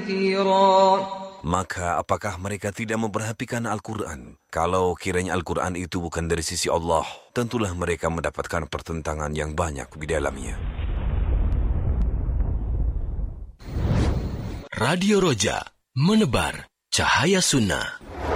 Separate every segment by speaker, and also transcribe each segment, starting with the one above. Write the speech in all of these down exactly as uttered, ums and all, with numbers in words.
Speaker 1: Maka apakah mereka tidak memperhatikan Al-Quran? Kalau kiranya Al-Quran itu bukan dari sisi Allah, tentulah mereka mendapatkan pertentangan yang banyak di dalamnya.
Speaker 2: Radio Roja, menebar cahaya sunnah.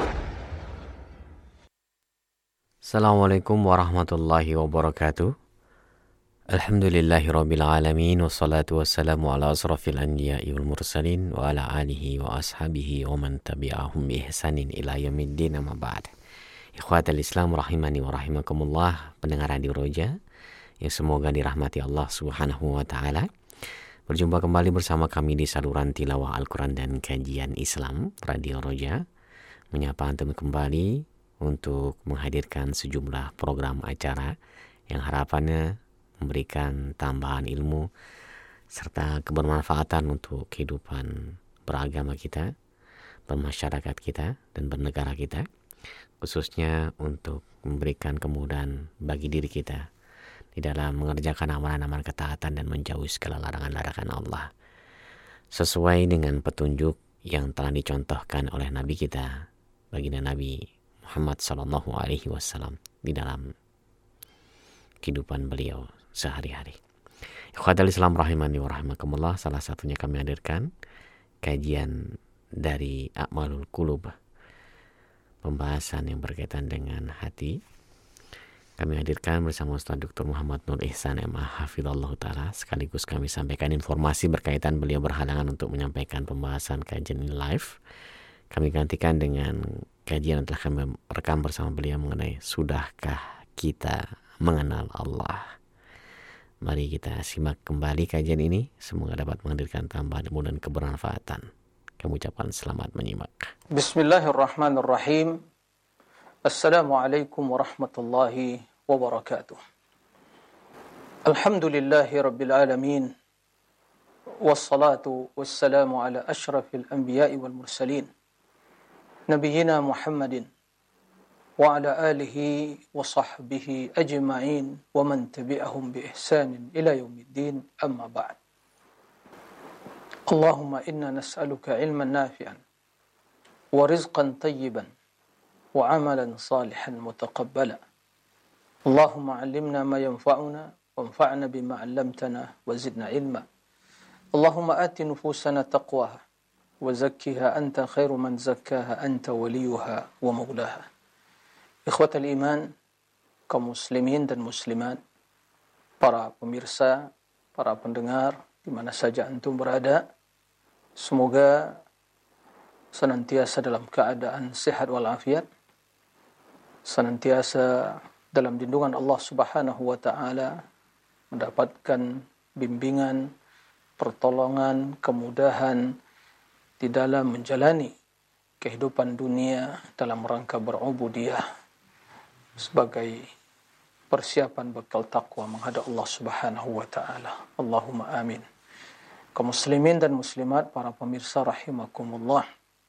Speaker 3: Assalamualaikum warahmatullahi wabarakatuh. Alhamdulillahi rabbil alamin, wassalatu wassalamu ala asrafil anbiya'i wal mursalin wa ala alihi wa ashabihi wa man tabi'ahum bi ihsanin ila yaumiddin, amma ba'd. Ikhwatal Islam rahimani wa rahimakumullah, pendengar Radio Roja yang semoga dirahmati Allah Subhanahu wa taala. Berjumpa kembali bersama kami di saluran tilawah Al-Quran dan kajian Islam Radio Roja, menyapa antum kembali untuk menghadirkan sejumlah program acara yang harapannya memberikan tambahan ilmu serta kebermanfaatan untuk kehidupan beragama kita, bermasyarakat kita, dan bernegara kita, khususnya untuk memberikan kemudahan bagi diri kita di dalam mengerjakan amalan-amalan ketaatan dan menjauhi segala larangan-larangan Allah sesuai dengan petunjuk yang telah dicontohkan oleh Nabi kita, baginda Nabi Muhammad sallallahu alaihi wasallam di dalam kehidupan beliau sehari-hari. Ikhwatal Islam rahimani wa rahimakumullah, salah satunya kami hadirkan kajian dari A'malul Qulub, pembahasan yang berkaitan dengan hati. Kami hadirkan bersama Ustaz Doktor Muhammad Nur Ihsan M A Hafizallahu Ta'ala. Sekaligus kami sampaikan informasi berkaitan beliau berhalangan untuk menyampaikan pembahasan kajian ini live. Kami gantikan dengan kajian yang telah kami rekam bersama beliau mengenai Sudahkah Kita Mengenal Allah. Mari kita simak kembali kajian ini. Semoga dapat menghadirkan tambahan ilmu dan kebermanfaatan. Kami ucapkan selamat menyimak.
Speaker 4: Bismillahirrahmanirrahim. Assalamualaikum warahmatullahi wabarakatuh. Alhamdulillahi rabbil alamin. Wassalatu wassalamu ala ashrafil anbiya'i wal mursalin. Nabiyyina Muhammadin wa ala alihi wa sahbihi ajma'in wa man tabi'ahum bi ihsanin ila yaumiddin, amma ba'd. Allahumma inna nas'aluka ilman nafi'an wa rizqan tayyiban wa amalan salihan mutaqabbala. Allahumma 'allimna ma yanfa'una wanfa'na bima 'allamtana wa zidna ilma. Allahumma ati nufusana taqwaha wa zakkiha anta khairu man zakkaha anta waliyuha wa maulaha. Ikhwatal iman, kaum muslimin dan muslimat, para pemirsa, para pendengar, di mana saja antum berada, semoga senantiasa dalam keadaan sehat walafiat, senantiasa dalam lindungan Allah Subhanahu wa taala, mendapatkan bimbingan, pertolongan, kemudahan di dalam menjalani kehidupan dunia dalam rangka berubudiyah sebagai persiapan bekal takwa menghadap Allah Subhanahu wa taala. Allahumma amin. Kaum muslimin dan muslimat, para pemirsa rahimakumullah,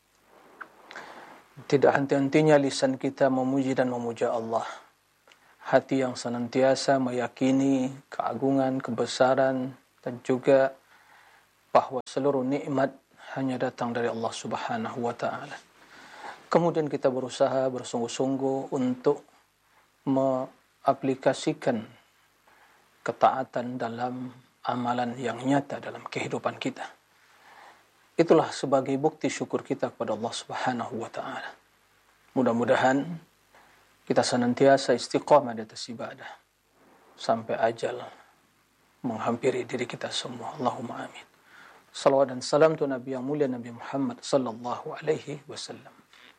Speaker 4: tidak henti-hentinya lisan kita memuji dan memuja Allah. Hati yang senantiasa meyakini keagungan, kebesaran, dan juga bahwa seluruh nikmat hanya datang dari Allah Subhanahu wa taala. Kemudian kita berusaha bersungguh-sungguh untuk mengaplikasikan ketaatan dalam amalan yang nyata dalam kehidupan kita. Itulah sebagai bukti syukur kita kepada Allah Subhanahu wa taala. Mudah-mudahan kita senantiasa istiqamah di atas ibadah sampai ajal menghampiri diri kita semua. Allahumma amin. Salawat dan salam tu Nabi yang mulia, Nabi Muhammad sallallahu alaihi wasallam.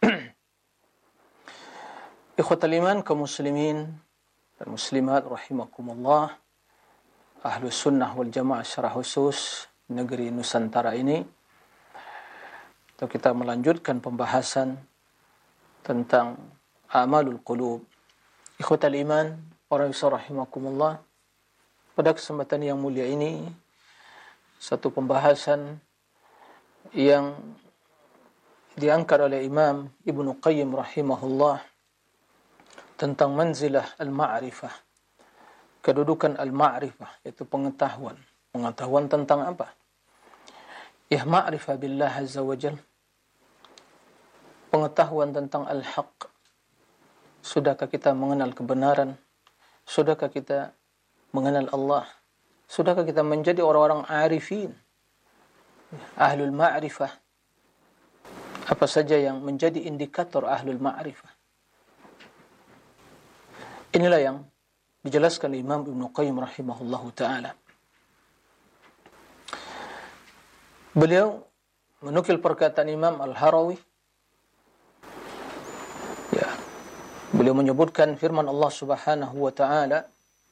Speaker 4: Ikhwatal iman, kaum muslimin dan muslimat rahimakumullah, Ahlus Sunnah wal Jamaah secara khusus negeri Nusantara ini, atau kita melanjutkan pembahasan tentang A'malul Qulub. Ikhwatal iman, para rahimakumullah, pada kesempatan yang mulia ini satu pembahasan yang diangkat oleh Imam Ibnu Qayyim rahimahullah tentang manzilah al-ma'rifah, kedudukan al-ma'rifah, yaitu pengetahuan. Pengetahuan tentang apa? Ya ma'rifah billah azza wa jal, pengetahuan tentang al-haq. Sudahkah kita mengenal kebenaran? Sudahkah kita mengenal Allah? Sudahkah kita menjadi orang-orang arifin, ahlul ma'rifah? Apa saja yang menjadi indikator ahlul ma'rifah? Inilah yang dijelaskan Imam Ibn Qayyim rahimahullahu ta'ala. Beliau menukil perkataan Imam Al-Harawi. Ya, beliau menyebutkan firman Allah Subhanahu wa ta'ala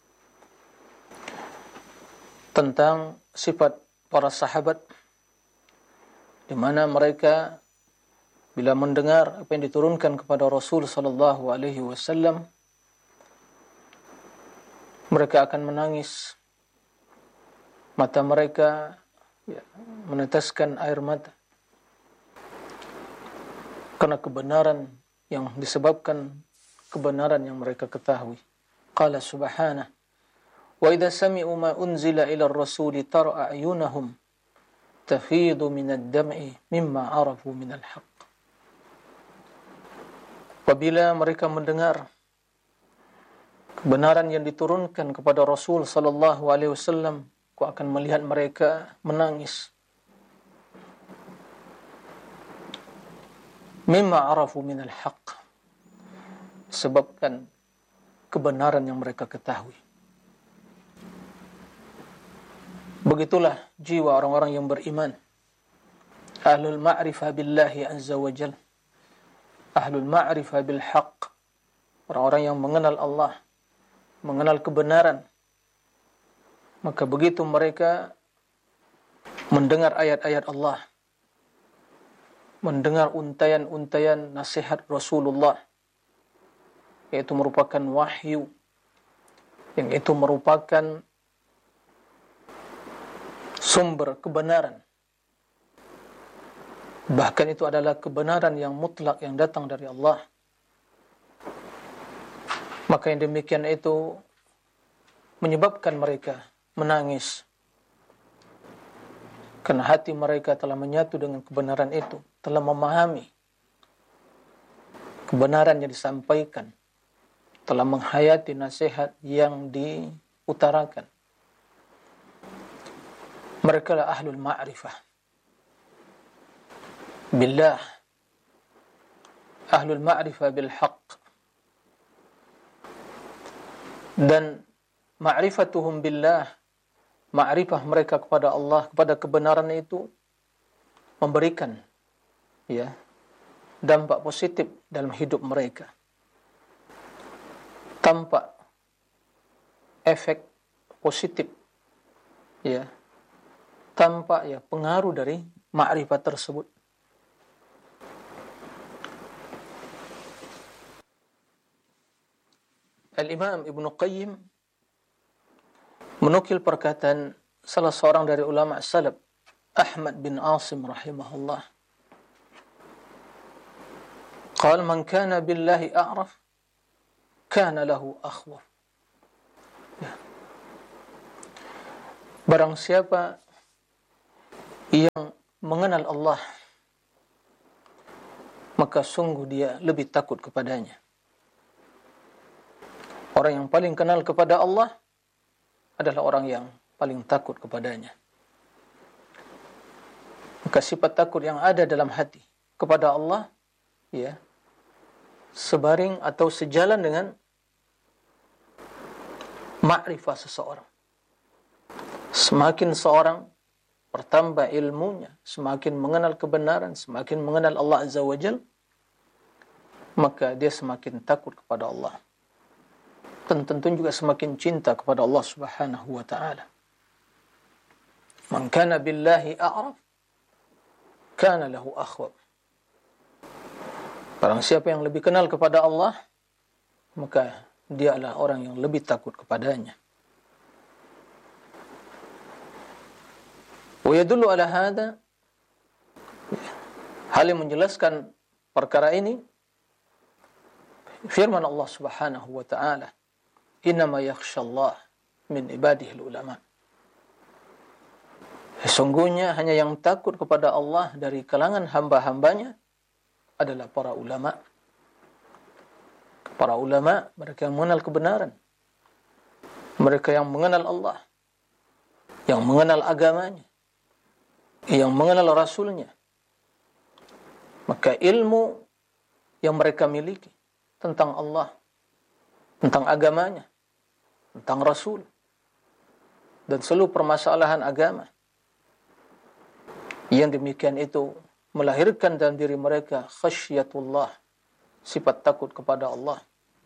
Speaker 4: tentang sifat para sahabat, di mana mereka bila mendengar apa yang diturunkan kepada Rasul sallallahu alaihi wasallam, mereka akan menangis. Mata mereka ya, meneteskan air mata karena kebenaran yang disebabkan kebenaran yang mereka ketahui. Qala subhanahu wa idza sami'u ma unzila ila ar-rasuli tara a'yunahum tafidu minad dam'i mimma arafu minal haqq. Apabila mereka mendengar kebenaran yang diturunkan kepada Rasul sallallahu alaihi wasallam, aku akan melihat mereka menangis. Mimma arafu minal haqq, sebabkan kebenaran yang mereka ketahui. Begitulah jiwa orang-orang yang beriman, ahlul ma'rifah billahi azza wa jal, ahlul ma'rifah bil haqq, orang-orang yang mengenal Allah, mengenal kebenaran. Maka begitu mereka mendengar ayat-ayat Allah, mendengar untayan-untayan nasihat Rasulullah, yaitu merupakan wahyu, yang itu merupakan sumber kebenaran, bahkan itu adalah kebenaran yang mutlak yang datang dari Allah, maka yang demikian itu menyebabkan mereka menangis, karena hati mereka telah menyatu dengan kebenaran itu, telah memahami kebenaran yang disampaikan, telah menghayati nasihat yang diutarakan. Mereka lah ahlul ma'rifah billah, ahlul ma'rifah bil haqq. Dan ma'rifatuhum billah, ma'rifah mereka kepada Allah, kepada kebenaran itu memberikan ya dampak positif dalam hidup mereka, tampak efek positif ya, tampak ya pengaruh dari ma'rifat tersebut. Al-Imam Ibn Qayyim menukil perkataan salah seorang dari ulama salaf, Ahmad bin Asim rahimahullah. Qala man kana billahi a'raf kana lahu akhwaf. Ya. Barang siapa yang mengenal Allah, maka sungguh dia lebih takut kepadanya. Orang yang paling kenal kepada Allah adalah orang yang paling takut kepadanya. Maka sifat takut yang ada dalam hati kepada Allah ya sebaring atau sejalan dengan ma'rifah seseorang. Semakin seorang bertambah ilmunya, semakin mengenal kebenaran, semakin mengenal Allah Azza wa Jal, maka dia semakin takut kepada Allah. Dan tentu juga semakin cinta kepada Allah Subhanahu wa ta'ala. Man kana billahi a'raf kana lahu akhwab. Barang siapa yang lebih kenal kepada Allah, maka dia adalah orang yang lebih takut kepadanya. Wa yadullu ala hadha, hal yang menjelaskan perkara ini, firman Allah Subhanahu wa ta'ala, innama yakhshallah min ibadihi ulama. Sesungguhnya hanya yang takut kepada Allah dari kalangan hamba-hambanya adalah para ulama. Para ulama, mereka yang mengenal kebenaran. Mereka yang mengenal Allah. Yang mengenal agamanya. Yang mengenal Rasulnya. Maka ilmu yang mereka miliki tentang Allah, tentang agamanya, tentang Rasul, dan seluruh permasalahan agama, yang demikian itu melahirkan dalam diri mereka khasyatullah, sifat takut kepada Allah.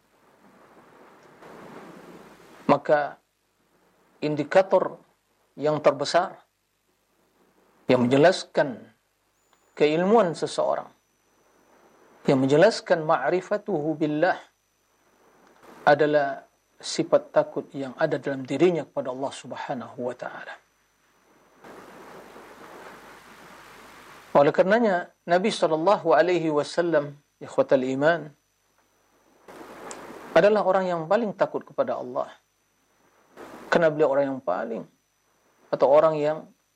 Speaker 4: Maka indikator yang terbesar yang menjelaskan keilmuan seseorang, yang menjelaskan ma'rifatuhu billah, adalah sifat takut yang ada dalam dirinya kepada Allah Subhanahu wa ta'ala. Oleh karenanya Nabi sallallahu alaihi wasallam, ikhwatal iman, adalah orang yang paling takut kepada Allah. Karena beliau orang yang paling, atau orang yang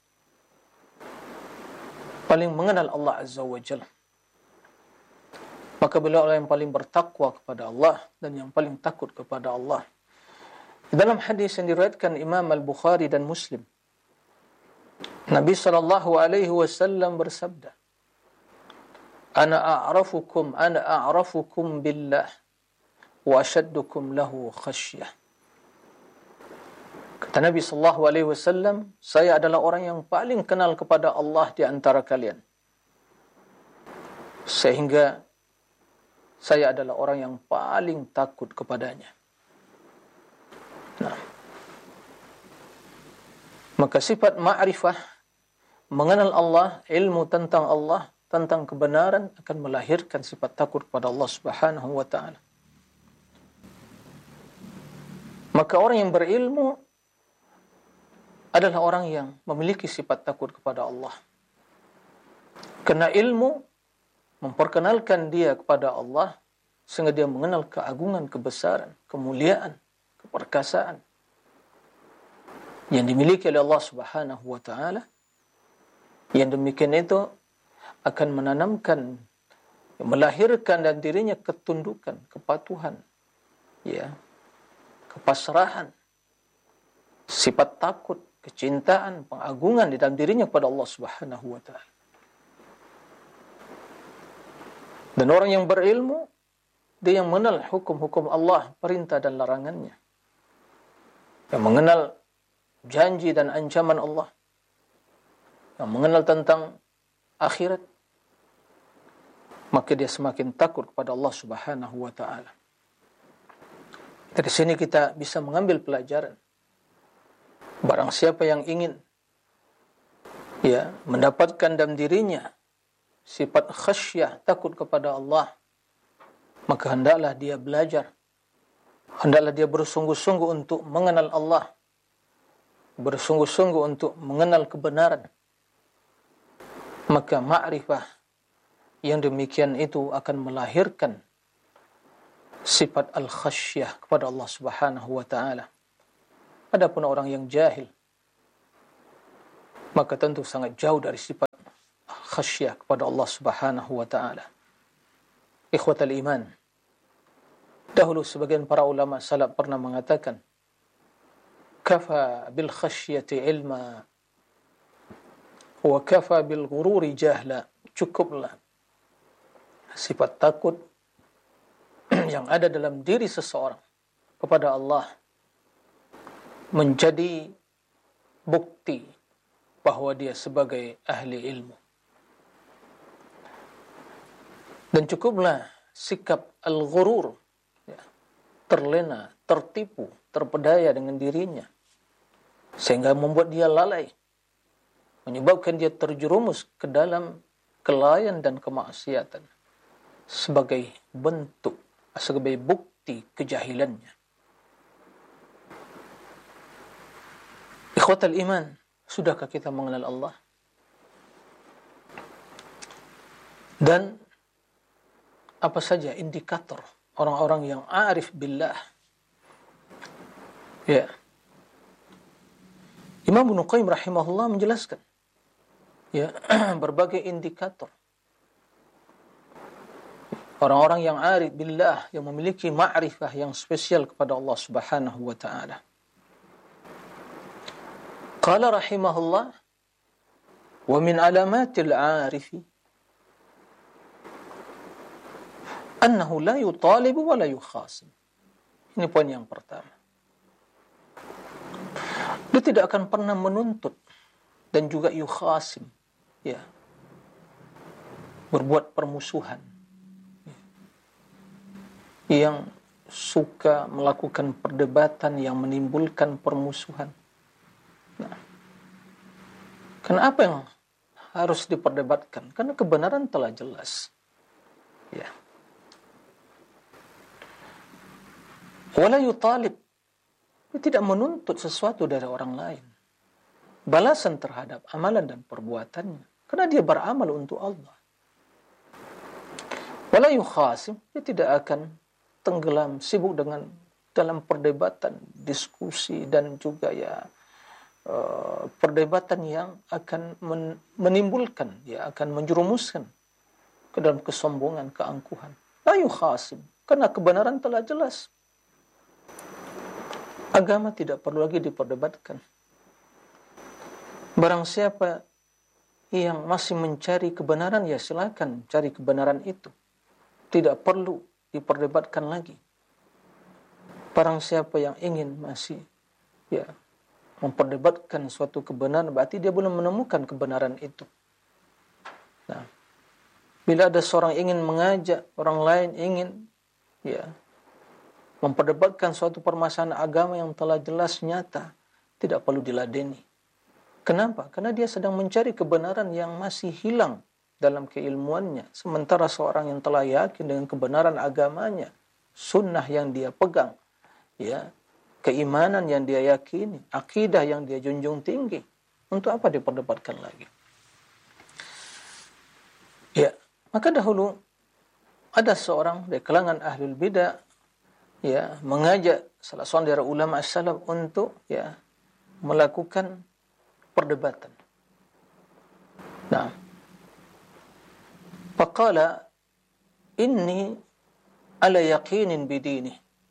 Speaker 4: paling mengenal Allah Azza wa Jalla. Maka beliau orang yang paling bertakwa kepada Allah dan yang paling takut kepada Allah. Dalam hadis yang diriwayatkan Imam Al-Bukhari dan Muslim, Nabi sallallahu alaihi wasallam bersabda, "Ana a'rafukum ana a'rafukum billah wa ashaddukum lahu khasyah." Kata Nabi sallallahu alaihi wasallam, saya adalah orang yang paling kenal kepada Allah di antara kalian. Sehingga saya adalah orang yang paling takut kepadanya. Nah, maka sifat ma'rifah, mengenal Allah, ilmu tentang Allah, tentang kebenaran, akan melahirkan sifat takut kepada Allah Subhanahu wa ta'ala. Maka orang yang berilmu adalah orang yang memiliki sifat takut kepada Allah. Karena ilmu memperkenalkan dia kepada Allah, sehingga dia mengenal keagungan, kebesaran, kemuliaan, keperkasaan yang dimiliki oleh Allah Subhanahu wa ta'ala. Yang demikian itu akan menanamkan, melahirkan dalam dirinya ketundukan, kepatuhan, ya, kepasrahan, sifat takut, kecintaan, pengagungan di dalam dirinya kepada Allah Subhanahu wa ta'ala. Dan orang yang berilmu, dia yang mengenal hukum-hukum Allah, perintah dan larangannya, yang mengenal janji dan ancaman Allah, yang mengenal tentang akhirat, maka dia semakin takut kepada Allah Subhanahu wa ta'ala. Dari sini kita bisa mengambil pelajaran. Barang siapa yang ingin ya mendapatkan dalam dirinya sifat khasyah, takut kepada Allah, maka hendaklah dia belajar, hendaklah dia bersungguh-sungguh untuk mengenal Allah, bersungguh-sungguh untuk mengenal kebenaran. Maka ma'rifah yang demikian itu akan melahirkan sifat al-khasyah kepada Allah Subhanahu wa ta'ala. Adapun orang yang jahil, maka tentu sangat jauh dari sifat khasyah kepada Allah Subhanahu wa ta'ala. Ikhwatal iman, dahulu sebagian para ulama salaf pernah mengatakan, kafa bil khasyati ilma wa kafa bil ghururi jahla. Cukuplah sifat takut yang ada dalam diri seseorang kepada Allah menjadi bukti bahwa dia sebagai ahli ilmu. Dan cukuplah sikap al-ghurur, ya, terlena, tertipu, terpedaya dengan dirinya, sehingga membuat dia lalai, menyebabkan dia terjerumus ke dalam kelalaian dan kemaksiatan, sebagai bentuk, sebagai bukti kejahilannya. Ikhwatal iman, sudahkah kita mengenal Allah? Dan apa saja indikator orang-orang yang arif billah? Ya. Imam Ibnu Qayyim rahimahullah menjelaskan ya berbagai indikator. Orang-orang yang arif billah, yang memiliki ma'rifah yang spesial kepada Allah Subhanahu wa taala. Qala rahimahullah, wa min alamatil 'arifi annahu la yutalibu wa la yukhasim. Ini poin yang pertama. Dia tidak akan pernah menuntut dan juga yukhasim, ya, berbuat permusuhan, yang suka melakukan perdebatan yang menimbulkan permusuhan. Nah, kenapa yang harus diperdebatkan? Karena kebenaran telah jelas. Ya. Wala yutalib, dia tidak menuntut sesuatu dari orang lain, balasan terhadap amalan dan perbuatannya, karena dia beramal untuk Allah. Wala yukhasim, dia tidak akan tenggelam, sibuk dengan dalam perdebatan, diskusi, dan juga ya uh, perdebatan yang akan men, menimbulkan, ya akan menjerumuskan ke dalam kesombongan, keangkuhan. La yukhasim, karena kebenaran telah jelas. Agama tidak perlu lagi diperdebatkan. Barang siapa yang masih mencari kebenaran, ya silakan cari kebenaran itu. Tidak perlu diperdebatkan lagi. Barang siapa yang ingin masih ya memperdebatkan suatu kebenaran, berarti dia belum menemukan kebenaran itu. Nah, bila ada seorang ingin mengajak orang lain, ingin ya memperdebatkan suatu permasalahan agama yang telah jelas nyata, tidak perlu diladeni. Kenapa? Karena dia sedang mencari kebenaran yang masih hilang dalam keilmuannya. Sementara seorang yang telah yakin dengan kebenaran agamanya, sunnah yang dia pegang, ya, keimanan yang dia yakini, akidah yang dia junjung tinggi, untuk apa diperdebatkan lagi? Ya, maka dahulu ada seorang dari kalangan ahlul bidah, ya, mengajak salah seorang dari ulama as-salaf untuk ya melakukan perdebatan. Nah, faqala inni ala yaqinin bidini.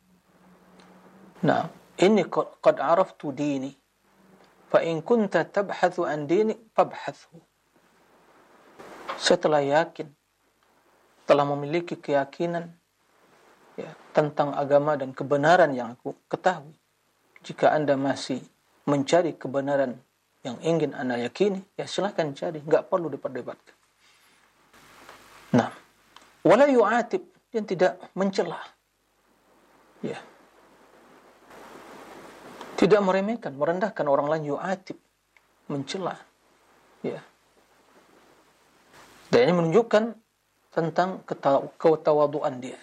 Speaker 4: Nah, inni qad araftu dini, fa in kunta tabhathu an dini fabhathu. Saya telah yakin, telah memiliki keyakinan ya tentang agama dan kebenaran yang aku ketahui. Jika Anda masih mencari kebenaran yang ingin Anda yakini, ya silakan cari, enggak perlu diperdebatkan. Nah, wala yu'atib, dia tidak mencela. Ya. Tidak meremehkan, merendahkan orang lain, yu'atib, mencela. Ya. Dan ini menunjukkan tentang ketawaduan dia.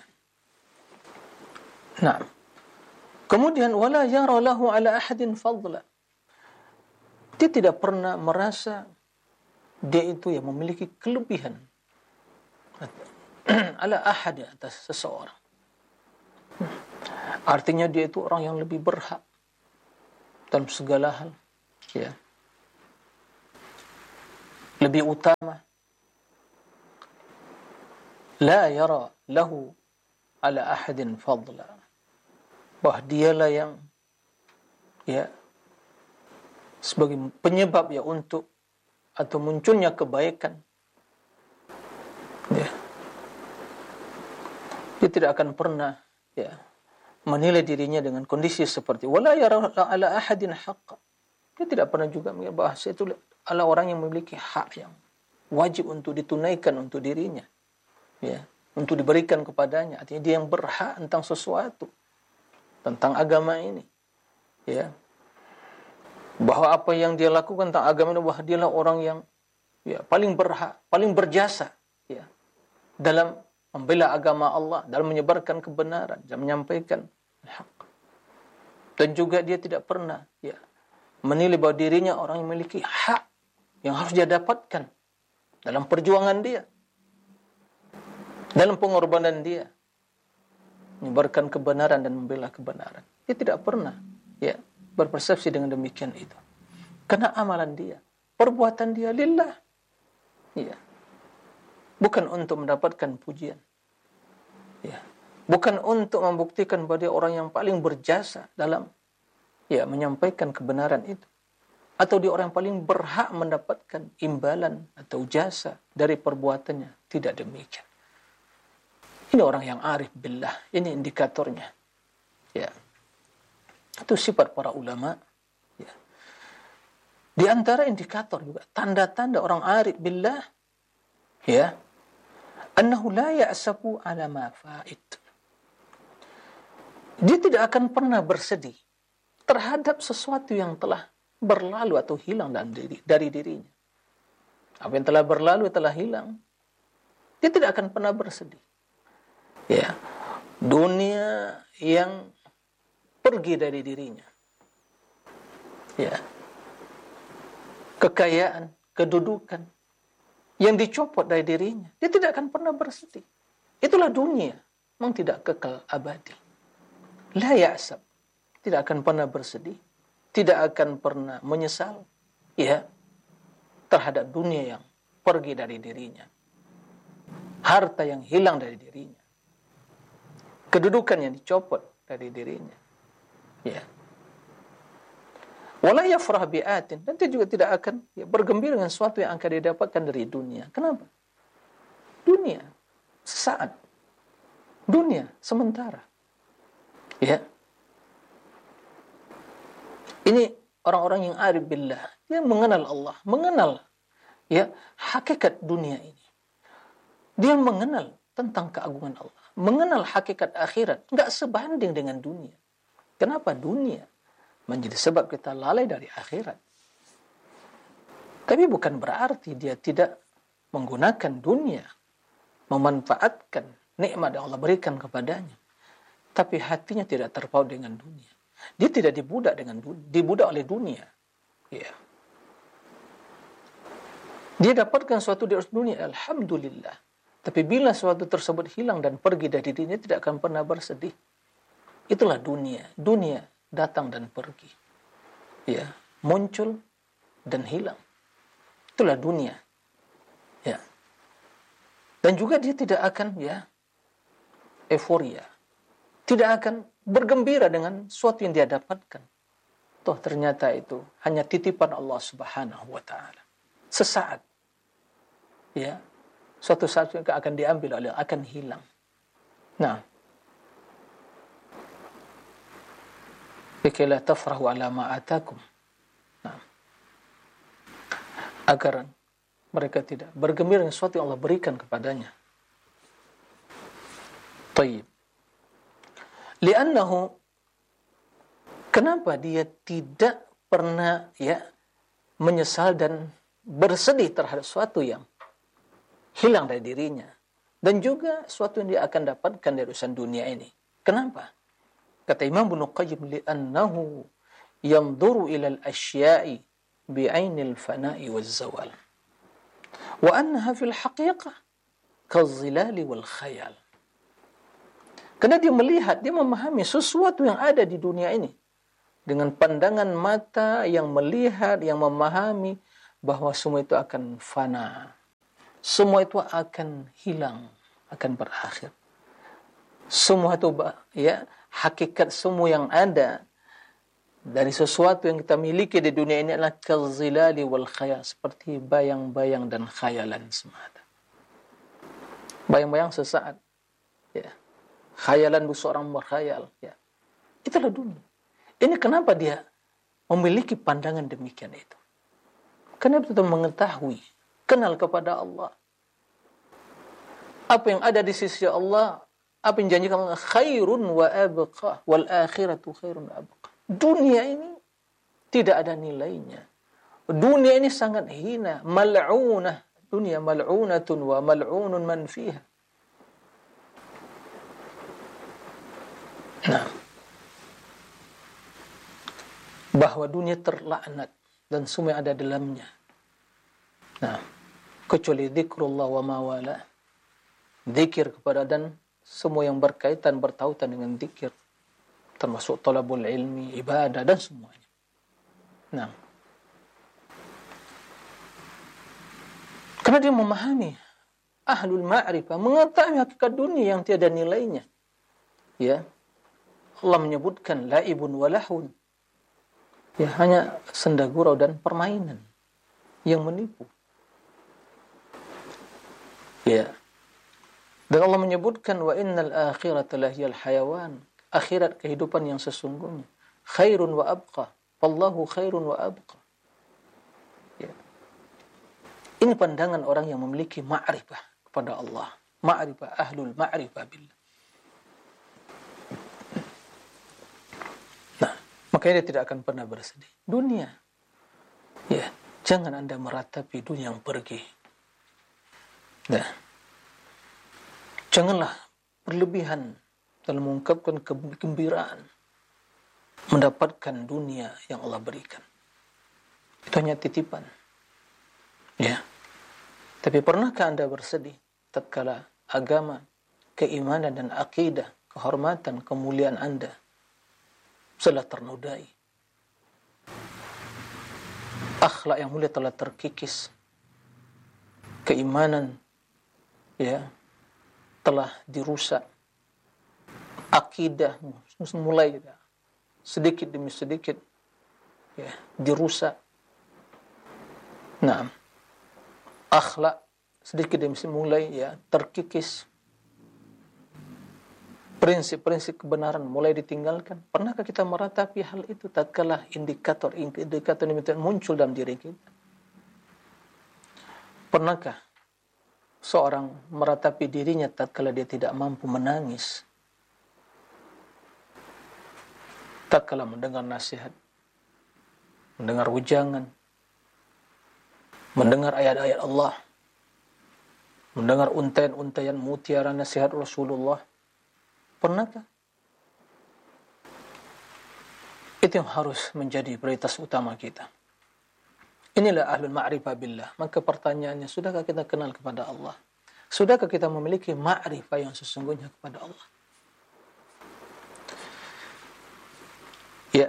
Speaker 4: Nah, kemudian wala yara lahu ala ahadin fadla. Dia tidak pernah merasa dia itu yang memiliki kelebihan ala ahad, atas seseorang. Artinya dia itu orang yang lebih berhak dalam segala hal, ya, lebih utama. La yara lahu ala ahadin fadla, bahwa dialah yang ya sebagai penyebab ya untuk atau munculnya kebaikan. Ya. Dia tidak akan pernah ya menilai dirinya dengan kondisi seperti wala yara ala ahadin haqqa. Dia tidak pernah juga mengira bahwa saya itu adalah orang yang memiliki hak yang wajib untuk ditunaikan untuk dirinya. Ya, untuk diberikan kepadanya. Artinya dia yang berhak tentang sesuatu, tentang agama ini. Ya. Bahwa apa yang dia lakukan tentang agama ini, bahwa dialah orang yang ya paling berhak, paling berjasa ya dalam membela agama Allah, dalam menyebarkan kebenaran, dalam menyampaikan hak. Dan juga dia tidak pernah ya menilai bahwa dirinya orang yang memiliki hak yang harus dia dapatkan dalam perjuangan dia, dalam pengorbanan dia menyebarkan kebenaran dan membela kebenaran. Dia tidak pernah ya berpersepsi dengan demikian itu. Karena amalan dia, perbuatan dia lillah, Ya. Bukan untuk mendapatkan pujian. Ya. Bukan untuk membuktikan bahwa dia orang yang paling berjasa dalam ya menyampaikan kebenaran itu. Atau dia orang yang paling berhak mendapatkan imbalan atau jasa dari perbuatannya. Tidak demikian. Ini orang yang arif billah. Ini indikatornya. Ya. Itu sifat para ulama. Ya. Di antara indikator juga. Tanda-tanda orang arif billah. Ya. Annahu la ya'safu ala ma fa'id. Dia tidak akan pernah bersedih terhadap sesuatu yang telah berlalu atau hilang dalam diri, dari dirinya. Apa yang telah berlalu telah hilang. Dia tidak akan pernah bersedih. Ya, dunia yang pergi dari dirinya. Ya, kekayaan, kedudukan yang dicopot dari dirinya. Dia tidak akan pernah bersedih. Itulah dunia, memang tidak kekal abadi. La ya'sab, tidak akan pernah bersedih, tidak akan pernah menyesal, ya, terhadap dunia yang pergi dari dirinya, harta yang hilang dari dirinya, kedudukan yang dicopot dari dirinya, ya. Wala yafrah bi'atin, dan dia juga tidak akan ya, bergembira dengan sesuatu yang akan didapatkan dari dunia. Kenapa? Dunia sesaat, dunia sementara. Ya. Ini orang-orang yang arif billah, dia mengenal Allah, mengenal ya hakikat dunia ini. Dia mengenal tentang keagungan Allah, mengenal hakikat akhirat, enggak sebanding dengan dunia. Kenapa dunia menjadi sebab kita lalai dari akhirat? Tapi bukan berarti dia tidak menggunakan dunia, memanfaatkan nikmat yang Allah berikan kepadanya. Tapi hatinya tidak terpaut dengan dunia. Dia tidak dibudak dengan dunia, dibudak oleh dunia. Ya. Dia dapatkan suatu di dunia, alhamdulillah. Tapi bila suatu tersebut hilang dan pergi dari dirinya, tidak akan pernah bersedih. Itulah dunia. Dunia datang dan pergi. Ya, muncul dan hilang. Itulah dunia. Ya. Dan juga dia tidak akan ya euforia. Tidak akan bergembira dengan sesuatu yang dia dapatkan. Toh ternyata itu hanya titipan Allah Subhanahu wa taala. Sesaat. Ya. Suatu saat yang akan diambil oleh akan hilang. Nah. Bikala tafrahu ala ma atakum. Nah. Agar mereka tidak bergembira dengan sesuatu yang Allah berikan kepadanya. Tayyib. Li'annahu, kenapa dia tidak pernah ya menyesal dan bersedih terhadap sesuatu yang hilang dari dirinya, dan juga sesuatu yang dia akan dapatkan dari urusan dunia ini. Kenapa? Kata Imam Ibnu Qayyim, li'annahu yanzuru ila al-asya'i bi'ainil fana'i waz-zawal wa annaha fil haqiqah kaz-zilali wal khayal. Karena dia melihat, dia memahami sesuatu yang ada di dunia ini dengan pandangan mata yang melihat, yang memahami bahwa semua itu akan fana. Semua itu akan hilang, akan berakhir. Semua itu ya, hakikat semua yang ada dari sesuatu yang kita miliki di dunia ini adalah kazilali wal khayal, seperti bayang-bayang dan khayalan semata. Bayang-bayang sesaat. Ya. Khayalan seorang berkhayal, ya. Itulah dunia. Ini kenapa dia memiliki pandangan demikian itu? Karena betul mengetahui, kenal kepada Allah. Apa yang ada di sisi Allah, apa yang janjikan Allah, khairun wa abqa, wal akhiratu khairun wa abqa. Dunia ini tidak ada nilainya. Dunia ini sangat hina, mal'unah. Dunia mal'unatun wa mal'unun man fiha. Nah, bahwa dunia terlaknat dan semua yang ada dalamnya. Nah, kecuali zikrullah wa mawala, zikir kepada dan semua yang berkaitan bertautan dengan zikir, termasuk talabul ilmi, ibadah dan semuanya. Nah, Karena dia memahami ahlul ma'rifah, mengetahui hakikat dunia yang tiada nilainya. Ya. Allah menyebutkan laibun walahun. Ya, hanya senda gurau dan permainan yang menipu. Ya. Dan Allah menyebutkan wa innal akhirata lahiyal hayawan. Akhirat kehidupan yang sesungguhnya. Khairun wa abqa. Wallahu khairun wa abqa. Ya. Ini pandangan orang yang memiliki ma'rifah kepada Allah. Ma'rifah, ahlul ma'rifah billah. Nah, makanya dia tidak akan pernah bersedih. Dunia. Ya, jangan Anda meratapi dunia yang pergi. Nah, janganlah berlebihan dalam mengungkapkan kegembiraan mendapatkan dunia yang Allah berikan. Itu hanya titipan. Ya. Tapi pernahkah Anda bersedih tatkala agama, keimanan dan akidah, kehormatan, kemuliaan Anda telah ternodai? Akhlak yang mulia telah terkikis. Keimanan ya telah dirusak. Akidah mulai sedikit demi sedikit ya dirusak. Nah, akhlak sedikit demi sedikit mulai ya terkikis. Prinsip-prinsip kebenaran mulai ditinggalkan. Pernahkah kita meratapi hal itu tatkala indikator-indikator ini muncul dalam diri kita? Pernahkah seorang meratapi dirinya tatkala dia tidak mampu menangis? Tatkala mendengar nasihat, mendengar ujangan, mendengar ayat-ayat Allah, mendengar untaian-untaian mutiara nasihat Rasulullah. Pernahkah? Itu yang harus menjadi prioritas utama kita. Inilah ahlul ma'rifah billah. Maka pertanyaannya, sudahkah kita kenal kepada Allah? Sudahkah kita memiliki ma'rifah yang sesungguhnya kepada Allah? Ya.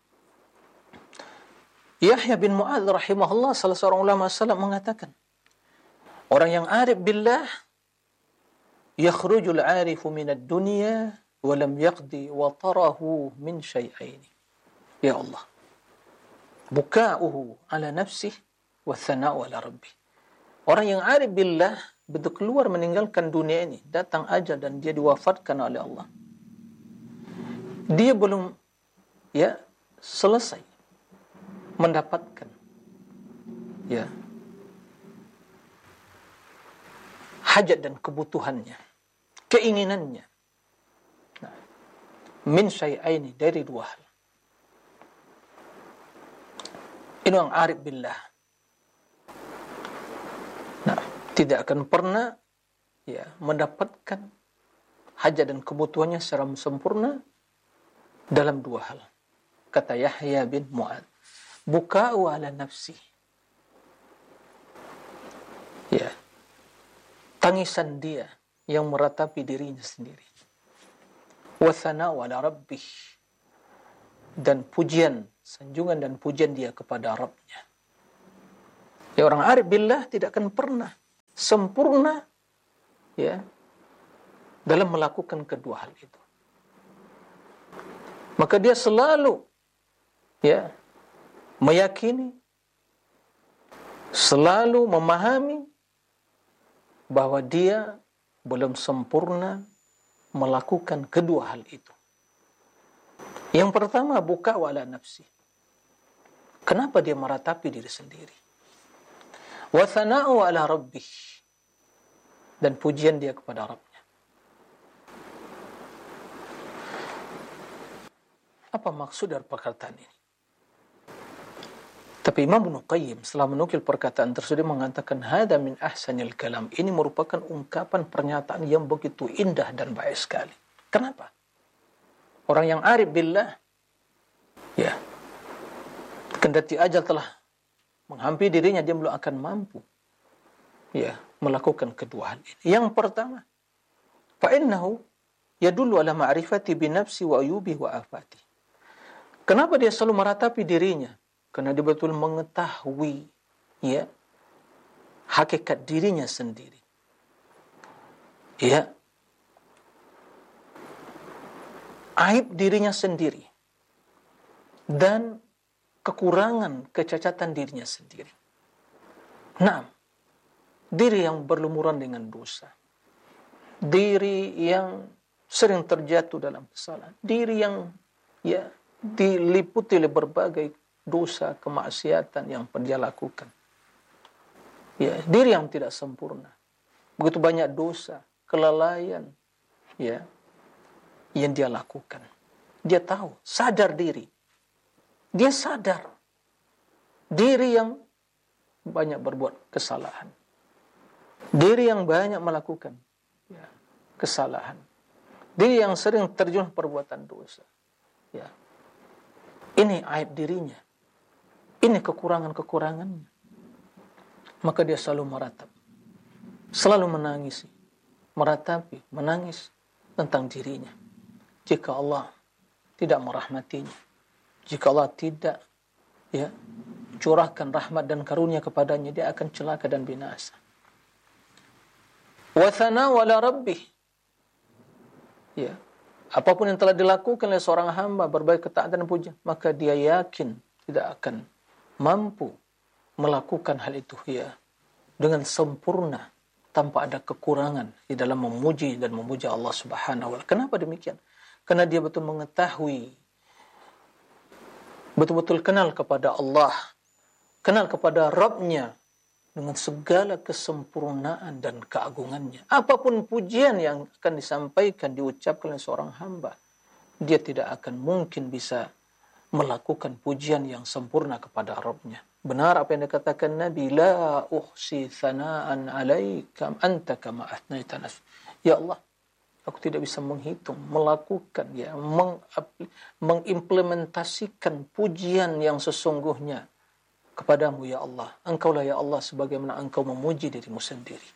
Speaker 4: Yahya bin Mu'adz rahimahullah, salah seorang ulama salaf mengatakan, orang yang arif billah yakhrujul arifu minad dunya wa lam yaqdi wa tarahu min syai'ain. Ya Allah, buka'uhu ala nafsih wa thana'u ala rabbih. Orang yang arif billah betul keluar meninggalkan dunia ini, datang ajal dan dia diwafatkan oleh Allah. Dia belum ya selesai mendapatkan ya hajat dan kebutuhannya, keinginannya. Nah, min syai'aini, dari dua hal. Ini orang arif billah. Nah, tidak akan pernah ya mendapatkan hajat dan kebutuhannya secara sempurna dalam dua hal. Kata Yahya bin Mu'adz, buka'u ala nafsi. Ya. Tangisan dia yang meratapi dirinya sendiri. Wa thana'u ala rabbih. Dan pujian, sanjungan dan pujian dia kepada Rabb-nya. Ya, orang arif billah tidak akan pernah sempurna ya dalam melakukan kedua hal itu. Maka dia selalu ya meyakini, selalu memahami bahwa dia belum sempurna melakukan kedua hal itu. Yang pertama, buka wala nafsi. Kenapa dia meratapi diri sendiri? Wa thana'u ala rabbih. Dan pujian dia kepada Rabb-nya. Apa maksud dari perkataan ini? Tapi Imam Ibnu Qayyim setelah menukil perkataan tersebut mengatakan, hada min ahsanil kalam. Ini merupakan ungkapan pernyataan yang begitu indah dan baik sekali. Kenapa? Orang yang arif billah, ya, kendati ajal telah menghampiri dirinya, dia belum akan mampu, ya, melakukan kedua hal ini. Yang pertama, fa'innahu yadullu ala ma'rifati binafsi wa ayubi wa afati. Kenapa dia selalu meratapi dirinya? Karena dia betul mengetahui, ya, hakikat dirinya sendiri. Ya. Aib dirinya sendiri. Dan kekurangan, kecacatan dirinya sendiri. Nah, diri yang berlumuran dengan dosa. Diri yang sering terjatuh dalam kesalahan. Diri yang ya diliputi oleh berbagai dosa, kemaksiatan yang dia lakukan. Ya, diri yang tidak sempurna. Begitu banyak dosa, kelalaian ya yang dia lakukan. Dia tahu, sadar diri. Dia sadar diri yang banyak berbuat kesalahan. Diri yang banyak melakukan ya, kesalahan. Diri yang sering terjun perbuatan dosa. Ya. Ini aib dirinya. Ini kekurangan-kekurangannya. Maka dia selalu meratap. Selalu menangisi. Meratapi, menangis tentang dirinya. Jika Allah tidak merahmatinya. Jika Allah tidak ya, curahkan rahmat dan karunia kepadanya, dia akan celaka dan binasa. Wa thana wala rabbih. Ya. Apapun yang telah dilakukan oleh seorang hamba, berbagai ketaatan dan pujian, maka dia yakin tidak akan mampu melakukan hal itu ya dengan sempurna tanpa ada kekurangan di dalam memuji dan memuja Allah Subhanahu wa taala. Kenapa demikian? Karena dia betul mengetahui, betul-betul kenal kepada Allah, kenal kepada Rabb-Nya dengan segala kesempurnaan dan keagungannya. Apapun pujian yang akan disampaikan, diucapkan oleh seorang hamba, dia tidak akan mungkin bisa melakukan pujian yang sempurna kepada Rabb-Nya. Benar apa yang dikatakan Nabi, la uhsi thana'an alaika anta kama athnaita nafsi. Ya Allah, aku tidak bisa menghitung, melakukan ya, meng, mengimplementasikan pujian yang sesungguhnya kepadamu ya Allah. Engkaulah ya Allah sebagaimana engkau memuji dirimu sendiri.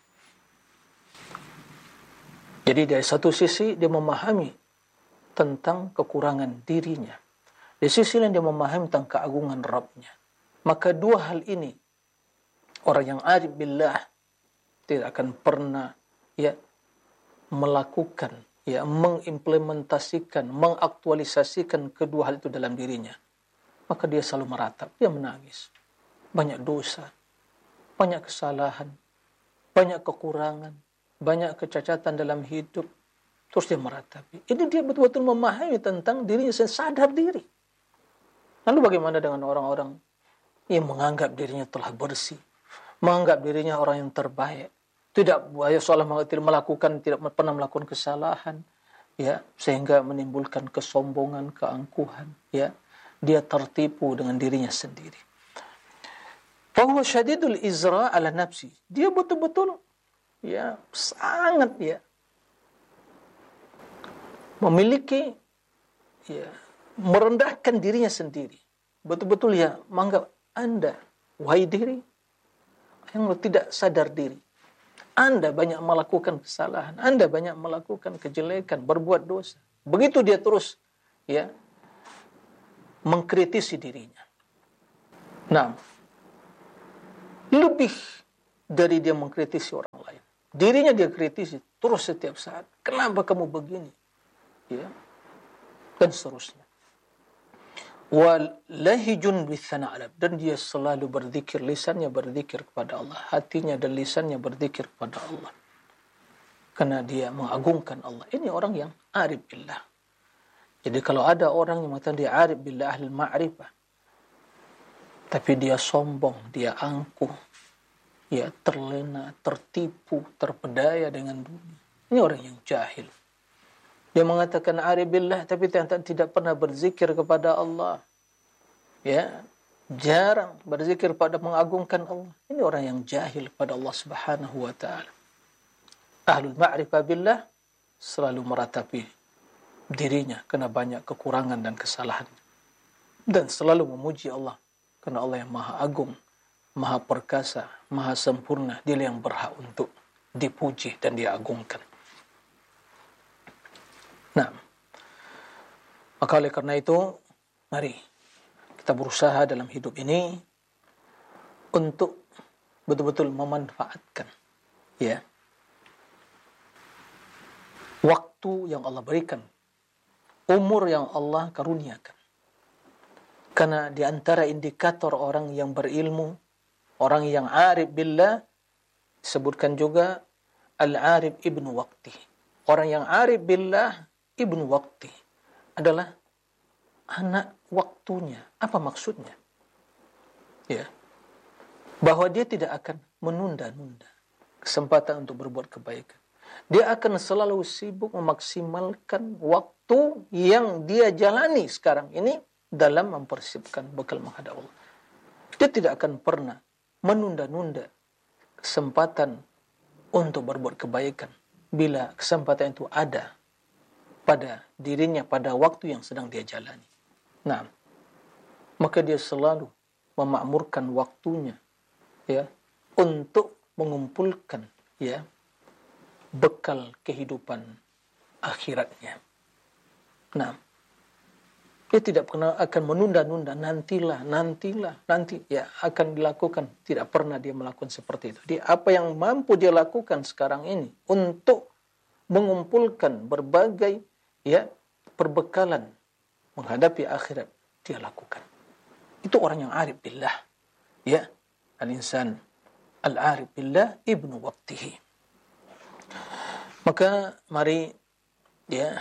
Speaker 4: Jadi dari satu sisi dia memahami tentang kekurangan dirinya. Di sisi lain dia memahami tentang keagungan Rabb-Nya. Maka dua hal ini orang yang arif billah tidak akan pernah ya melakukan, ya mengimplementasikan, mengaktualisasikan kedua hal itu dalam dirinya. Maka dia selalu meratap, dia menangis. Banyak dosa, banyak kesalahan, banyak kekurangan, banyak kecacatan dalam hidup. Terus dia meratapi. Ini dia betul-betul memahami tentang dirinya, sadar diri. Lalu bagaimana dengan orang-orang yang menganggap dirinya telah bersih, menganggap dirinya orang yang terbaik, tidak seolah tidak melakukan, tidak pernah melakukan kesalahan, ya, sehingga menimbulkan kesombongan, keangkuhan, ya, dia tertipu dengan dirinya sendiri. Fahuwa syadidul izra' ala nafsi. Dia betul-betul, ya, sangat, ya, memiliki, ya, merendahkan dirinya sendiri. Betul-betul ya, menganggap Anda, wahai diri yang tidak sadar diri, Anda banyak melakukan kesalahan, Anda banyak melakukan kejelekan, berbuat dosa. Begitu dia terus ya mengkritisi dirinya. Nah, lebih dari dia mengkritisi orang lain, dirinya dia kritisi terus setiap saat. Kenapa kamu begini? Ya, dan seterusnya. Walahijun bithana alab, dan dia selalu berzikir, lisannya berzikir kepada Allah, hatinya dan lisannya berzikir kepada Allah, karena dia mengagungkan Allah. Ini orang yang arif billah. Jadi kalau ada orang yang mengatakan dia arif billah, ahli ma'rifah, tapi dia sombong, dia angkuh, ya terlena, tertipu, terpedaya dengan dunia, ini orang yang jahil. Dia mengatakan arif billah, tapi tidak pernah berzikir kepada Allah. Ya, jarang berzikir pada mengagungkan Allah. Ini orang yang jahil pada Allah Subhanahu wa taala. Ahlul ma'rifah billah selalu meratapi dirinya karena banyak kekurangan dan kesalahan, dan selalu memuji Allah karena Allah yang Maha Agung, Maha Perkasa, Maha Sempurna. Dia yang berhak untuk dipuji dan diagungkan. Nah, maka oleh karena itu, mari kita berusaha dalam hidup ini untuk betul-betul memanfaatkan ya waktu yang Allah berikan, umur yang Allah karuniakan. Karena di antara indikator orang yang berilmu, orang yang arif billah, disebutkan juga al-arif ibnu waqti. Orang yang arif billah ibnu waqti adalah anak waktunya. Apa maksudnya? Ya, bahwa dia tidak akan menunda-nunda kesempatan untuk berbuat kebaikan. Dia akan selalu sibuk memaksimalkan waktu yang dia jalani sekarang ini dalam mempersiapkan bekal menghadap Allah. Dia tidak akan pernah menunda-nunda kesempatan untuk berbuat kebaikan bila kesempatan itu ada pada dirinya pada waktu yang sedang dia jalani. Nah, maka dia selalu memakmurkan waktunya ya untuk mengumpulkan ya bekal kehidupan akhiratnya. Nah, dia tidak pernah akan menunda-nunda, nantilah, nantilah, nanti ya akan dilakukan. Tidak pernah dia melakukan seperti itu. Dia apa yang mampu dia lakukan sekarang ini untuk mengumpulkan berbagai ya perbekalan menghadapi akhirat, dia lakukan. Itu orang yang arif billah. Ya, al-insan al-arif billah ibnu waqtihi. Maka mari ya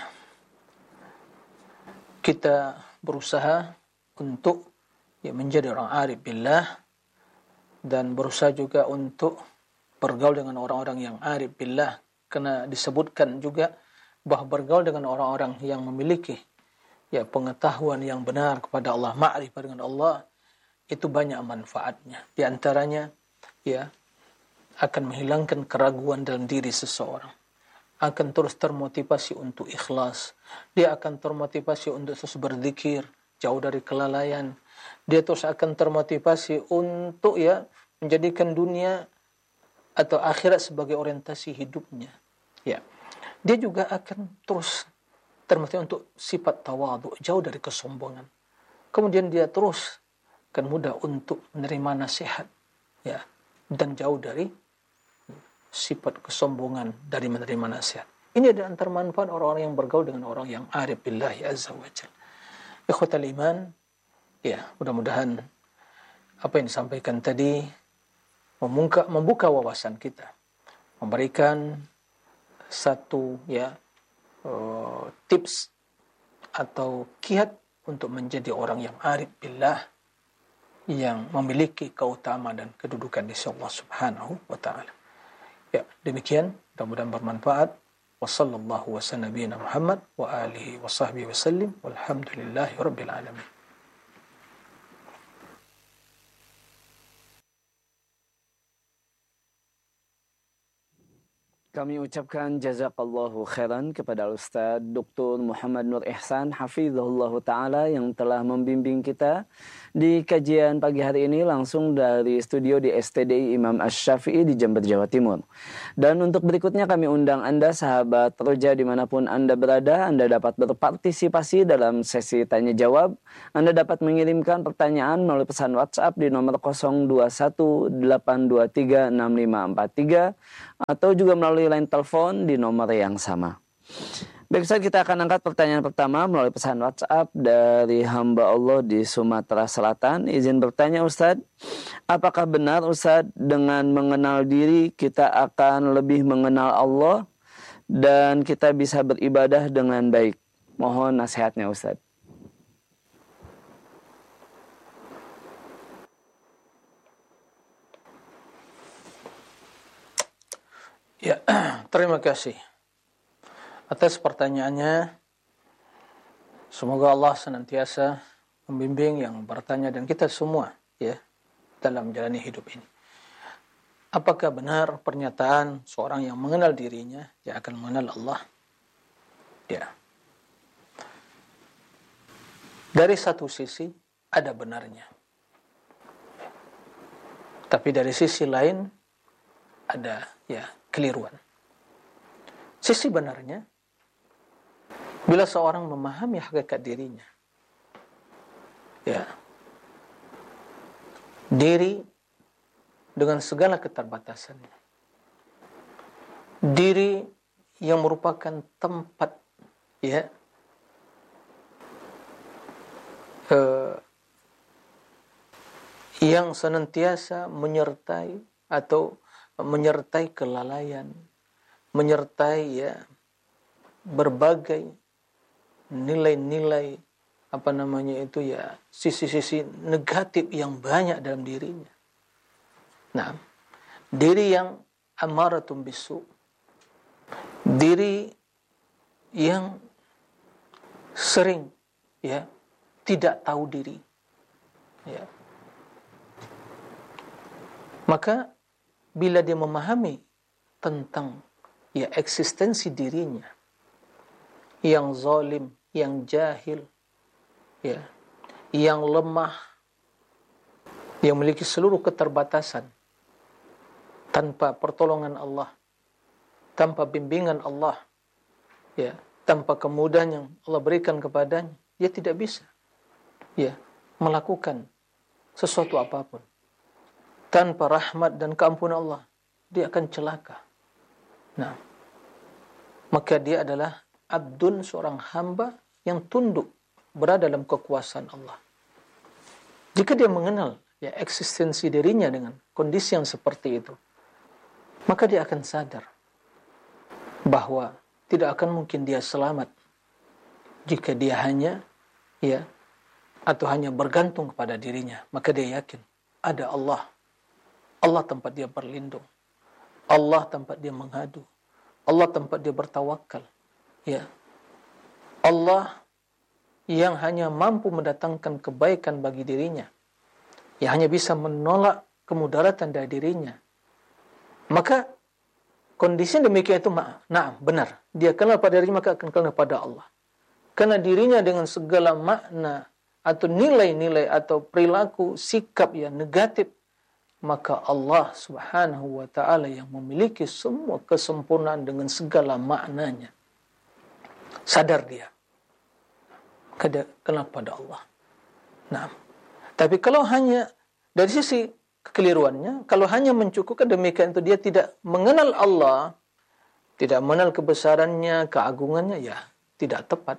Speaker 4: kita berusaha untuk ya menjadi orang arif billah dan berusaha juga untuk bergaul dengan orang-orang yang arif billah, karena disebutkan juga bahawa bergaul dengan orang-orang yang memiliki ya pengetahuan yang benar kepada Allah, ma'rifah dengan Allah, itu banyak manfaatnya. Di antaranya ya akan menghilangkan keraguan dalam diri seseorang, akan terus termotivasi untuk ikhlas, dia akan termotivasi untuk terus berzikir, jauh dari kelalaian, dia terus akan termotivasi untuk ya menjadikan dunia atau akhirat sebagai orientasi hidupnya. Ya, dia juga akan terus termotivasi untuk sifat tawadhu, jauh dari kesombongan. Kemudian dia terus akan mudah untuk menerima nasihat, ya, dan jauh dari sifat kesombongan dari menerima nasihat. Ini adalah antara manfaat orang-orang yang bergaul dengan orang yang arif billahi azza wa jalla. Ikhwatal iman, ya, mudah-mudahan apa yang disampaikan tadi membuka, membuka wawasan kita, memberikan satu ya uh, tips atau kiat untuk menjadi orang yang arif billah, yang memiliki keutamaan dan kedudukan di sisi Allah Subhanahu wa taala. Ya, demikian, mudah-mudahan bermanfaat. Wa sallallahu wa sallam nabiyina Muhammad wa alihi wa sahbihi wa sallim walhamdulillahi rabbil alamin.
Speaker 5: Kami ucapkan jazakallahu khairan kepada Ustaz Doktor Muhammad Nur Ihsan hafizahullah ta'ala yang telah membimbing kita di kajian pagi hari ini langsung dari studio di S T D I Imam Asy-Syafi'i di Jember, Jawa Timur. Dan untuk berikutnya kami undang Anda sahabat Roja dimanapun Anda berada, Anda dapat berpartisipasi dalam sesi tanya jawab. Anda dapat mengirimkan pertanyaan melalui pesan WhatsApp di nomor nol dua satu delapan dua tiga enam lima empat tiga atau juga melalui line telepon di nomor yang sama. Baik Ustaz, kita akan angkat pertanyaan pertama melalui pesan WhatsApp dari hamba Allah di Sumatera Selatan. Izin bertanya Ustaz, apakah benar Ustaz dengan mengenal diri kita akan lebih mengenal Allah dan kita bisa beribadah dengan baik? Mohon nasihatnya Ustaz.
Speaker 4: Ya, terima kasih atas pertanyaannya. Semoga Allah senantiasa membimbing yang bertanya dan kita semua ya dalam menjalani hidup ini. Apakah benar pernyataan seorang yang mengenal dirinya yang akan mengenal Allah? Ya. Dari satu sisi ada benarnya. Tapi dari sisi lain ada ya keliruan. Sisi benarnya, bila seorang memahami hakikat dirinya, ya, diri dengan segala keterbatasannya. Diri yang merupakan tempat ya uh, yang senantiasa menyertai atau menyertai kelalaian, menyertai ya berbagai nilai-nilai apa namanya itu ya sisi-sisi negatif yang banyak dalam dirinya. Nah, diri yang amaratun bisu, diri yang sering ya tidak tahu diri, ya. Maka bila dia memahami tentang ya eksistensi dirinya yang zalim, yang jahil, ya, yang lemah, yang memiliki seluruh keterbatasan, tanpa pertolongan Allah, tanpa bimbingan Allah, ya, tanpa kemudahan yang Allah berikan kepadanya, dia tidak bisa ya melakukan sesuatu apapun. Tanpa rahmat dan keampunan Allah, dia akan celaka. Nah, maka dia adalah abdun, seorang hamba yang tunduk berada dalam kekuasaan Allah. Jika dia mengenal ya eksistensi dirinya dengan kondisi yang seperti itu, maka dia akan sadar bahwa tidak akan mungkin dia selamat jika dia hanya ya atau hanya bergantung kepada dirinya. Maka dia yakin ada Allah. Allah tempat dia berlindung. Allah tempat dia menghadu. Allah tempat dia bertawakal. Ya. Allah yang hanya mampu mendatangkan kebaikan bagi dirinya. Yang hanya bisa menolak kemudaratan dari dirinya. Maka kondisi demikian itu nah, benar. Dia kenal pada dirinya, maka akan kenal pada Allah. Karena dirinya dengan segala makna atau nilai-nilai atau perilaku sikap yang negatif, maka Allah subhanahu wa ta'ala yang memiliki semua kesempurnaan dengan segala maknanya. Sadar dia. Kenal pada Allah. Nah, tapi kalau hanya dari sisi kekeliruannya, kalau hanya mencukupkan demikian itu dia tidak mengenal Allah, tidak mengenal kebesarannya, keagungannya, ya tidak tepat.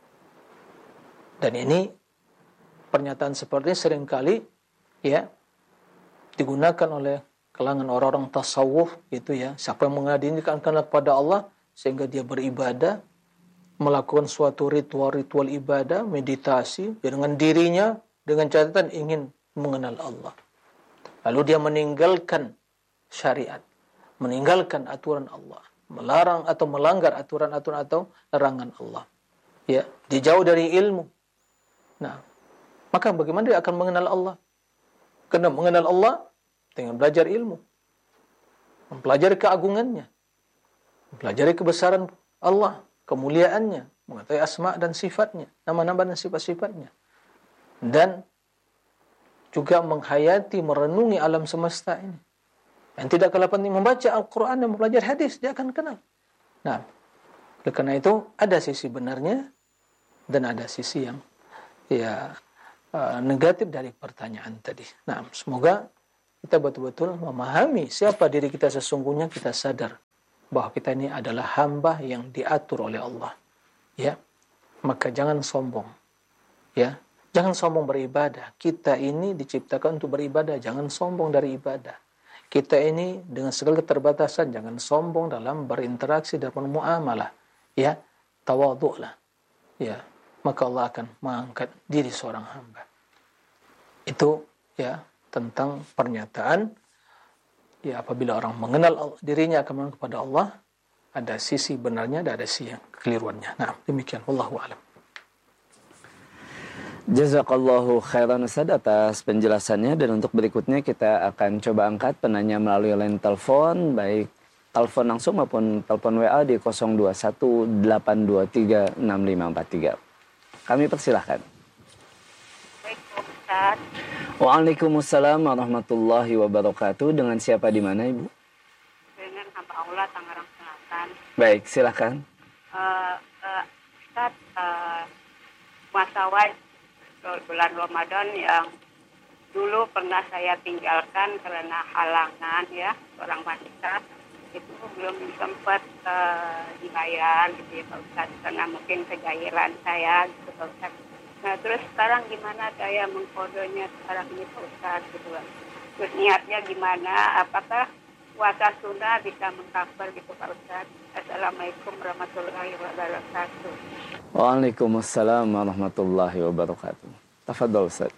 Speaker 4: Dan ini pernyataan seperti ini seringkali ya digunakan oleh kalangan orang-orang tasawuf gitu ya. Siapa yang mengadakan kepada Allah sehingga dia beribadah, melakukan suatu ritual-ritual ibadah, meditasi ya, dengan dirinya dengan catatan ingin mengenal Allah. Lalu dia meninggalkan syariat, meninggalkan aturan Allah, melarang atau melanggar aturan-aturan atau larangan Allah. Ya, dia jauh dari ilmu. Nah, maka bagaimana dia akan mengenal Allah? Karena mengenal Allah dengan belajar ilmu, mempelajari keagungannya, mempelajari kebesaran Allah, kemuliaannya, mengetahui asma dan sifatnya, nama-nama dan sifat-sifatnya, dan juga menghayati, merenungi alam semesta ini. Yang tidak kalah penting membaca Al-Quran dan mempelajari hadis, dia akan kenal. Nah, oleh karena itu ada sisi benarnya dan ada sisi yang ya uh, negatif dari pertanyaan tadi. Nah, semoga kita betul-betul memahami siapa diri kita sesungguhnya, kita sadar bahwa kita ini adalah hamba yang diatur oleh Allah. Ya, maka jangan sombong. Ya, jangan sombong beribadah. Kita ini diciptakan untuk beribadah, jangan sombong dari ibadah. Kita ini dengan segala keterbatasan, jangan sombong dalam berinteraksi dan bermuamalah. Ya, tawadhu'lah. Ya, maka Allah akan mengangkat diri seorang hamba. Itu ya tentang pernyataan ya apabila orang mengenal dirinya akan mengenal kepada Allah, ada sisi benarnya dan ada sisi kekeliruannya. Nah, demikian wallahu a'lam.
Speaker 5: Jazakallahu khairan Ustaz atas penjelasannya, dan untuk berikutnya kita akan coba angkat penanya melalui line telepon, baik telepon langsung maupun telepon W A di nol dua satu delapan dua tiga enam lima empat tiga. Kami persilahkan. Waalaikumsalam warahmatullahi wabarakatuh. Dengan siapa di mana, Ibu?
Speaker 6: Dengan hamba Allah Tangerang Selatan.
Speaker 5: Baik, silakan.
Speaker 6: Uh, uh, Ustaz, uh, masa wajib bulan Ramadan yang dulu pernah saya tinggalkan karena halangan ya, seorang wanita itu belum sempat uh, dibayar gitu ya Pak Ustadz, karena mungkin kejairan saya gitu Pak Ustadz. Nah terus sekarang gimana saya mengkodonya sekarang ini Pak Ustadz gitu Pak. Terus niatnya gimana, apakah puasa sunnah bisa mengcover gitu Pak Ustadz. Assalamualaikum warahmatullahi wabarakatuh.
Speaker 5: Waalaikumsalam warahmatullahi wabarakatuh. Tafadhol Ustaz.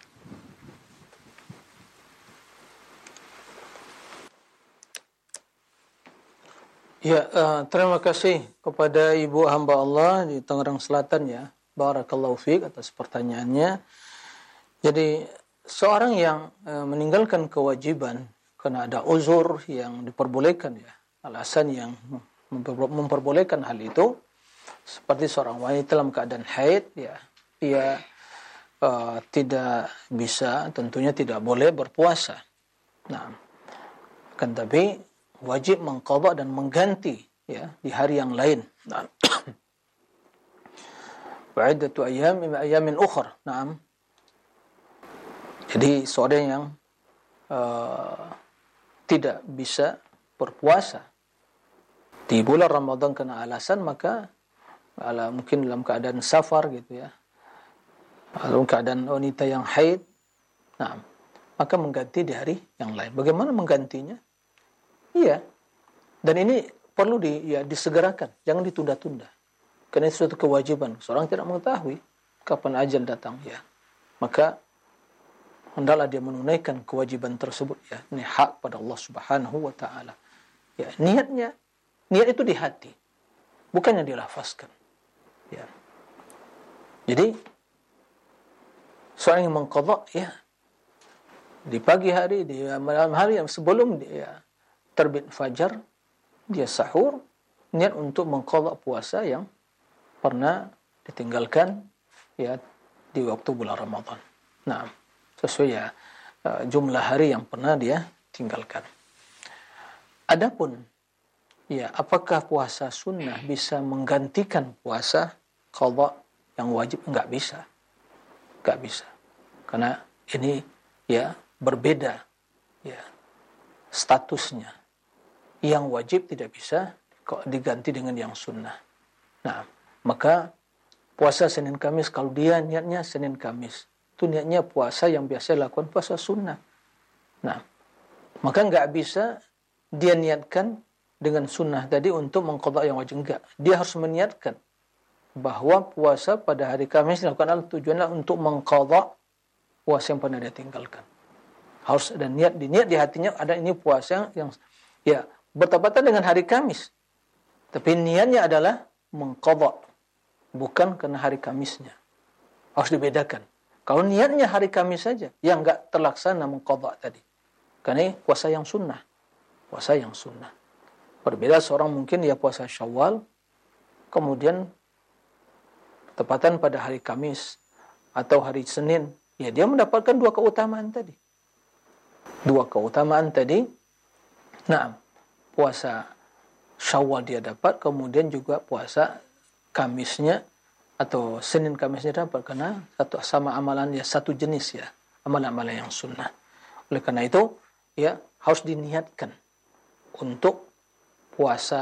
Speaker 4: Ya, uh, terima kasih kepada Ibu hamba Allah di Tangerang Selatan ya. Barakallahu fiik atas pertanyaannya. Jadi seorang yang uh, meninggalkan kewajiban karena ada uzur yang diperbolehkan ya, alasan yang memperbolehkan hal itu, seperti seorang wanita dalam keadaan haid ya, dia uh, tidak bisa, tentunya tidak boleh berpuasa. Nah, kan tapi wajib mengqadha dan mengganti ya di hari yang lain. Nah. Wa'iddatu ayyam min ayyamin ukhra. Naam. Jadi seorang yang uh, tidak bisa berpuasa di bulan Ramadan karena alasan, maka ala mungkin dalam keadaan safar gitu ya. Dalam keadaan wanita yang haid. Nah, maka mengganti di hari yang lain. Bagaimana menggantinya? Iya, dan ini perlu di, ya, disegerakan, jangan ditunda-tunda. Karena itu suatu kewajiban. Seorang tidak mengetahui kapan ajal datang, ya. Maka hendaklah dia menunaikan kewajiban tersebut, ya. Ini hak pada Allah Subhanahu wa taala. Ya, niatnya, niat itu di hati, bukannya dilafazkan. Ya. Jadi seorang yang mengqadha, ya, di pagi hari, di malam hari yang sebelum dia terbit fajar, dia sahur, niat untuk mengqadha puasa yang pernah ditinggalkan ya di waktu bulan Ramadan. Nah, sesuai ya jumlah hari yang pernah dia tinggalkan. Adapun ya apakah puasa sunnah bisa menggantikan puasa qadha yang wajib? Enggak bisa. Enggak bisa. Karena ini ya berbeda ya statusnya. Yang wajib tidak bisa diganti dengan yang sunnah. Nah, maka puasa Senin Kamis, kalau dia niatnya Senin Kamis, itu niatnya puasa yang biasa dilakukan puasa sunnah. Nah, maka nggak bisa dia niatkan dengan sunnah tadi untuk mengqadha yang wajib. Enggak. Dia harus meniatkan bahwa puasa pada hari Kamis dilakukan tujuannya untuk mengqadha puasa yang pernah dia tinggalkan. Harus ada niat, di niat di hatinya ada ini puasa yang ya bertepatan dengan hari Kamis. Tapi niatnya adalah mengqadha, bukan karena hari Kamisnya. Harus dibedakan. Kalau niatnya hari Kamis saja, yang enggak terlaksana mengqadha tadi. Karena puasa yang sunnah. Puasa yang sunnah. Berbeda seorang mungkin dia puasa Syawal, kemudian tepatan pada hari Kamis atau hari Senin, ya dia mendapatkan dua keutamaan tadi. Dua keutamaan tadi. Nah, puasa Syawal dia dapat, kemudian juga puasa Kamisnya atau Senin Kamisnya dapat, karena satu sama amalan ya, satu jenis ya, amalan-amalan yang sunnah. Oleh karena itu ya harus diniatkan untuk puasa